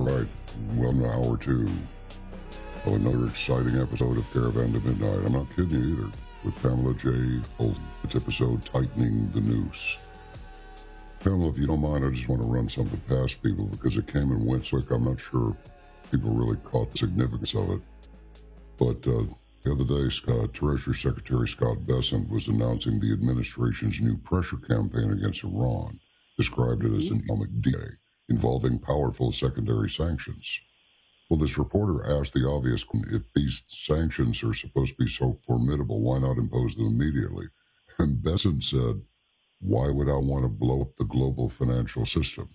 right, welcome to hour two of another exciting episode of Caravan to Midnight. I'm not kidding you either, with Pamela J. Olsen. It's episode Tightening the Noose. Pamela, if you don't mind, I just want to run something past people because it came and went quick. I'm not sure people really caught the significance of it. But the other day, Treasury Secretary Scott Bessent was announcing the administration's new pressure campaign against Iran, described it as an economic D-Day involving powerful secondary sanctions. Well, this reporter asked the obvious, if these sanctions are supposed to be so formidable, why not impose them immediately? And Bessent said, why would I want to blow up the global financial system?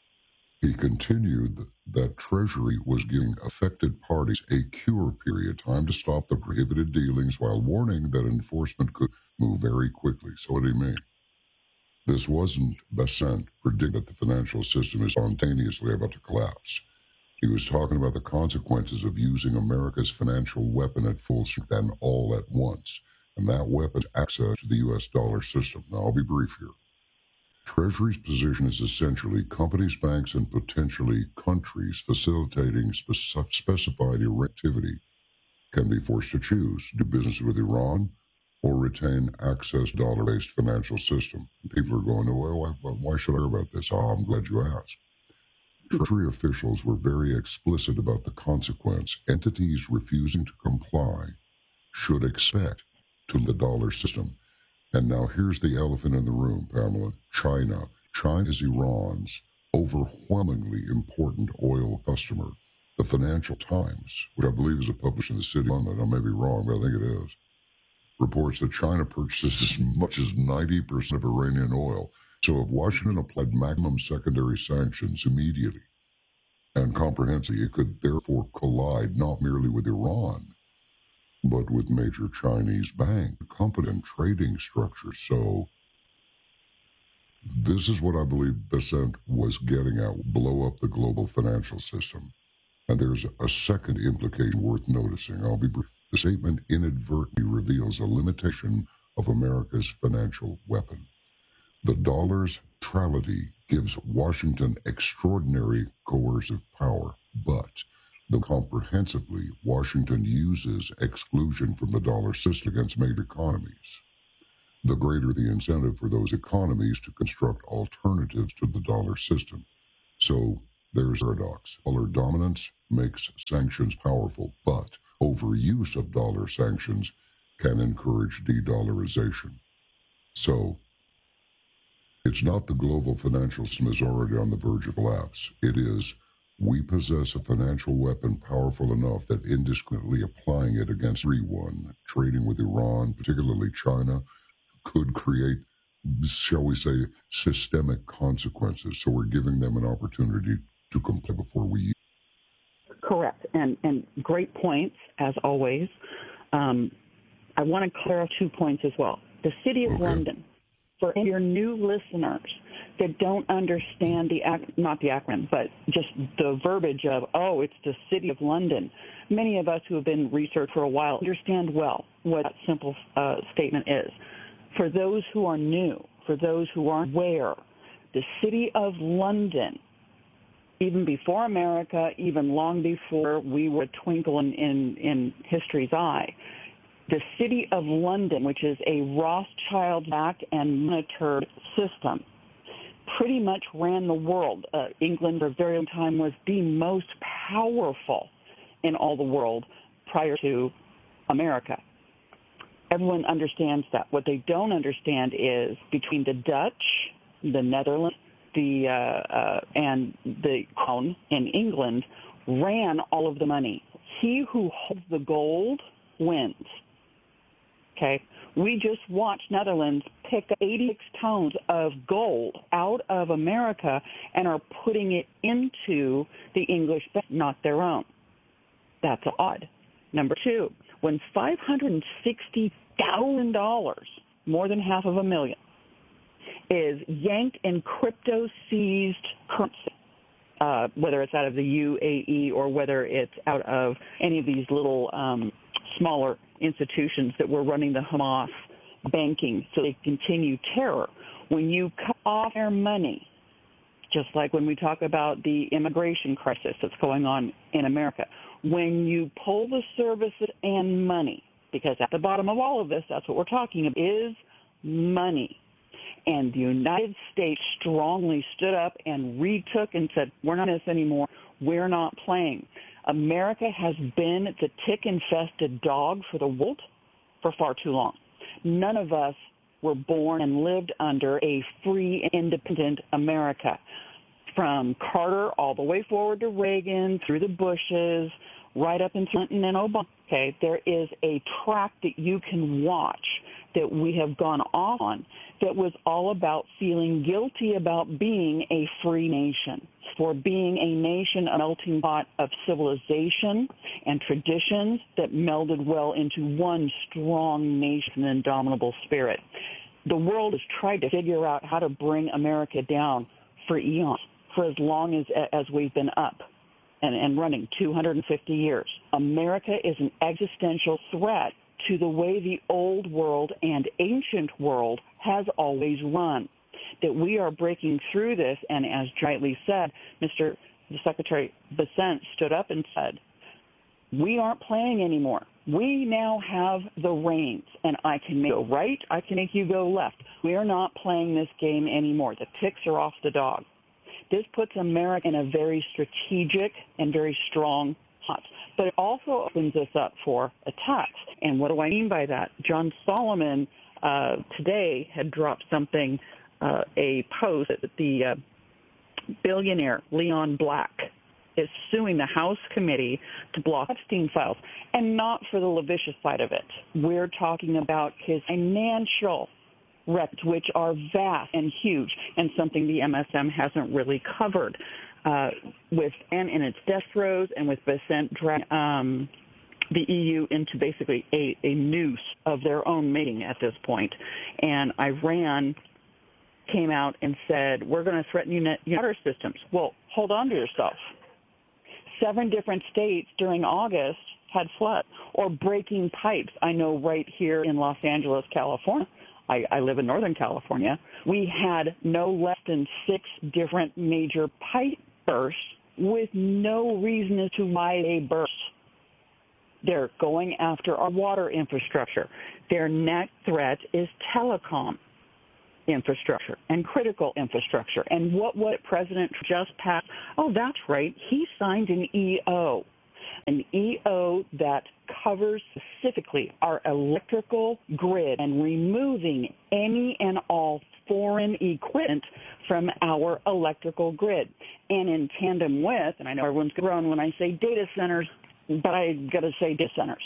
He continued that Treasury was giving affected parties a cure period, time to stop the prohibited dealings, while warning that enforcement could move very quickly. So what do you mean? This wasn't Bessent predicting that the financial system is spontaneously about to collapse. He was talking about the consequences of using America's financial weapon at full strength and all at once, and that weapon is access to the U.S. dollar system. Now, I'll be brief here. Treasury's position is essentially companies, banks, and potentially countries facilitating specified activity can be forced to choose, do business with Iran or retain access to dollar-based financial system. And people are going, well, why should I hear about this? Oh, I'm glad you asked. Treasury officials were very explicit about the consequence entities refusing to comply should expect to the dollar system. And now here's the elephant in the room, Pamela. China. China is Iran's overwhelmingly important oil customer. The Financial Times, which I believe is published in the city of London, I may be wrong, but I think it is, reports that China purchases as much as 90% of Iranian oil. So if Washington applied maximum secondary sanctions immediately and comprehensively, it could therefore collide not merely with Iran, but with major Chinese bank, company, and trading structures. So this is what I believe Bessent was getting at, blow up the global financial system. And there's a second implication worth noticing. I'll be brief. The statement inadvertently reveals a limitation of America's financial weapon. The dollar's neutrality gives Washington extraordinary coercive power, but comprehensively, Washington uses exclusion from the dollar system against major economies. The greater the incentive for those economies to construct alternatives to the dollar system. So there's a paradox. Dollar dominance makes sanctions powerful, but overuse of dollar sanctions can encourage de-dollarization. So it's not the global financial system is already on the verge of collapse. It is we possess a financial weapon powerful enough that indiscriminately applying it against everyone, trading with Iran, particularly China, could create, shall we say, systemic consequences. So we're giving them an opportunity to comply before we use. Correct. And great points, as always. I want to clear up 2 points as well. The City of London, for your new listeners that don't understand not the acronym, but just the verbiage of, oh, it's the City of London. Many of us who have been researched for a while understand well what that simple statement is. For those who are new, for those who aren't aware, the City of London, even before America, even long before we were a twinkle in history's eye, the City of London, which is a Rothschild-backed and monitored system, pretty much ran the world. England for a very long time was the most powerful in all the world prior to America. Everyone understands that. What they don't understand is between the Dutch, the Netherlands, and the Crown in England ran all of the money. He who holds the gold wins. Okay, we just watched Netherlands pick up 86 tons of gold out of America and are putting it into the English bank, not their own. That's odd. Number two, when $560,000, more than $500,000, is yanked and crypto-seized currency, whether it's out of the UAE or whether it's out of any of these little smaller institutions that were running the Hamas banking so they continue terror. When you cut off their money just like when we talk about the immigration crisis that's going on in America. When you pull the services and money, because at the bottom of all of this, that's what we're talking about, is money. And the United States strongly stood up and retook and said, we're not in this anymore. We're not playing. America has been the tick-infested dog for the world for far too long. None of us were born and lived under a free, independent America. From Carter all the way forward to Reagan, through the Bushes, right up into Clinton and Obama. Okay, there is a track that you can watch that we have gone off on that was all about feeling guilty about being a free nation, for being a nation, a melting pot of civilization and traditions that melded well into one strong nation and indomitable spirit. The world has tried to figure out how to bring America down for eons, for as long as we've been up and running, 250 years. America is an existential threat to the way the old world and ancient world has always run. That we are breaking through this, and as rightly said, the Secretary Bessent stood up and said, we aren't playing anymore. We now have the reins, and I can make you go right, I can make you go left. We are not playing this game anymore. The ticks are off the dog. This puts America in a very strategic and very strong spot. But it also opens us up for attacks. And what do I mean by that? John Solomon today had dropped something, a post that the billionaire Leon Black is suing the House committee to block Epstein files, and not for the lascivious side of it. We're talking about his financial records, which are vast and huge, and something the MSM hasn't really covered. In its death throes, and with Bessent dragging the EU into basically a noose of their own making at this point. And Iran came out and said, we're going to threaten water systems. Well, hold on to yourself. 7 different states during August had floods or breaking pipes. I know right here in Los Angeles, California, I live in Northern California, we had no less than 6 different major pipe bursts with no reason as to why they burst. They're going after our water infrastructure. Their next threat is telecom infrastructure and critical infrastructure. And what President just passed? Oh, that's right. He signed an EO that covers specifically our electrical grid and removing any and all foreign equipment from our electrical grid. And in tandem with, and I know everyone's grown when I say data centers, but I got to say data centers.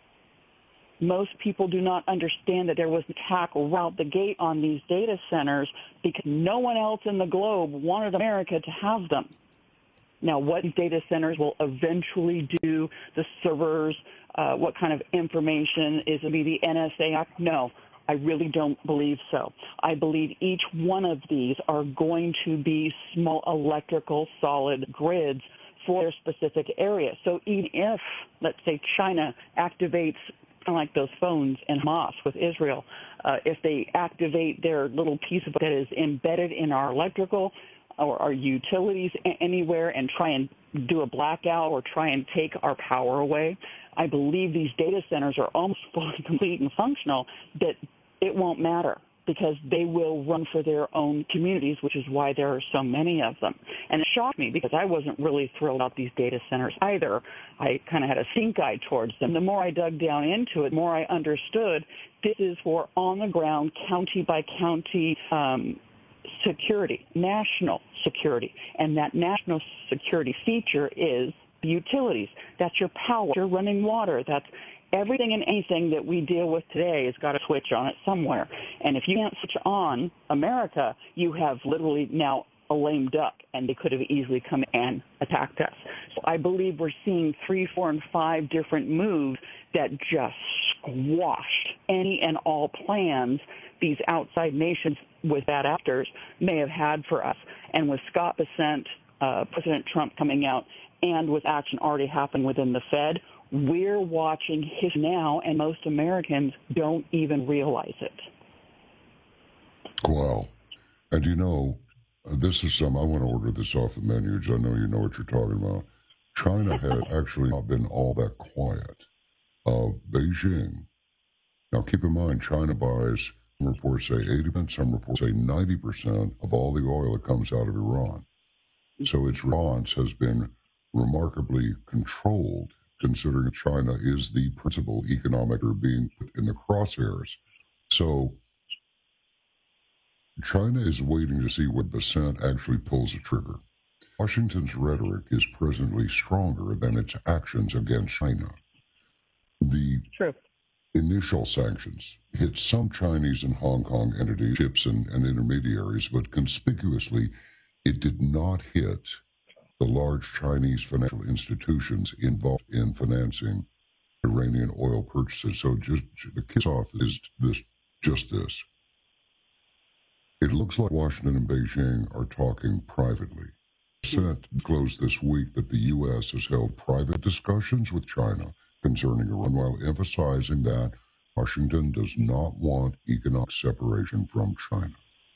Most people do not understand that there was an attack right out the gate on these data centers because no one else in the globe wanted America to have them. Now, what data centers will eventually do, the servers, what kind of information, is it be the NSA Act? No, I really don't believe so. I believe each one of these are going to be small electrical solid grids for their specific area. So even if, let's say, China activates kind of like those phones in Hamas with Israel, if they activate their little piece of that is embedded in our electrical or our utilities anywhere and try and do a blackout or try and take our power away, I believe these data centers are almost fully complete and functional, that it won't matter because they will run for their own communities, which is why there are so many of them. And it shocked me because I wasn't really thrilled about these data centers either. I kind of had a stink eye towards them. The more I dug down into it, the more I understood this is for on-the-ground, county-by-county security, national security. And that national security feature is the utilities. That's your power, your running water. That's everything and anything that we deal with today has got a switch on it somewhere. And if you can't switch on America, you have literally now a lame duck, and they could have easily come and attacked us. So I believe we're seeing 3, 4, and 5 different moves that just squashed any and all plans these outside nations with bad actors may have had for us. And with Scott Bessent, President Trump coming out, and with action already happened within the Fed, we're watching his now, and most Americans don't even realize it. Wow. And you know, This is some, I want to order this off the menu. I know you know what you're talking about. China has actually not been all that quiet. Beijing. Now keep in mind, China buys, some reports say 80%, some reports say 90% of all the oil that comes out of Iran. So its response has been remarkably controlled, considering China is the principal economic or being put in the crosshairs. So China is waiting to see when Bessent actually pulls the trigger. Washington's rhetoric is presently stronger than its actions against China. The initial sanctions hit some Chinese and Hong Kong entities, ships, and intermediaries, but conspicuously, it did not hit the large Chinese financial institutions involved in financing Iranian oil purchases. So just the kiss-off is just this. It looks like Washington and Beijing are talking privately. The Senate disclosed this week that the U.S. has held private discussions with China concerning Iran, while emphasizing that Washington does not want economic separation from China.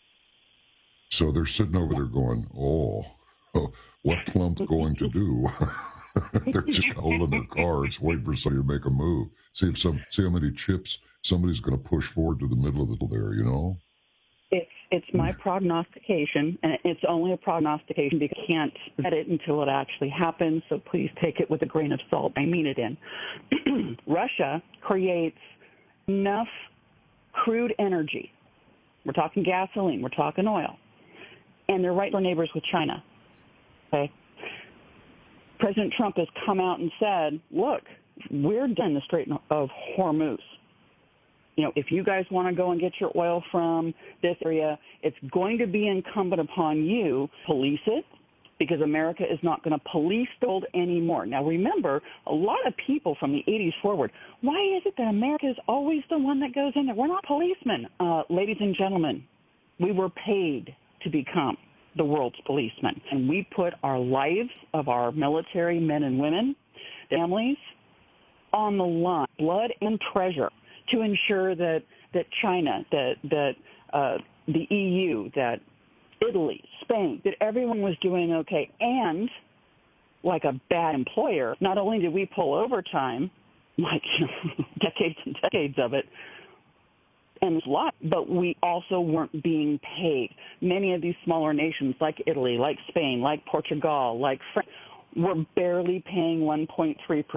So they're sitting over there going, oh what Trump's going to do? They're just holding their cards, waiting for somebody to make a move. See how many chips somebody's going to push forward to the middle of the there, you know? It's my prognostication, and it's only a prognostication because I can't get it until it actually happens, so please take it with a grain of salt. I mean it in. Russia creates enough crude energy. We're talking gasoline, we're talking oil, and they're right door neighbors with China. Okay? President Trump has come out and said, look, we're done in the Strait of Hormuz. You know, if you guys want to go and get your oil from this area, it's going to be incumbent upon you to police it, because America is not going to police gold anymore. Now, remember, a lot of people from the 80s forward, why is it that America is always the one that goes in there? We're not policemen. Ladies and gentlemen, we were paid to become the world's policemen, and we put our lives of our military men and women, families, on the line, blood and treasure, to ensure that China, that the EU, that Italy, Spain, that everyone was doing okay. And like a bad employer, not only did we pull overtime, like decades and decades of it, and a lot, but we also weren't being paid. Many of these smaller nations, like Italy, like Spain, like Portugal, like France, were barely paying 1.3%.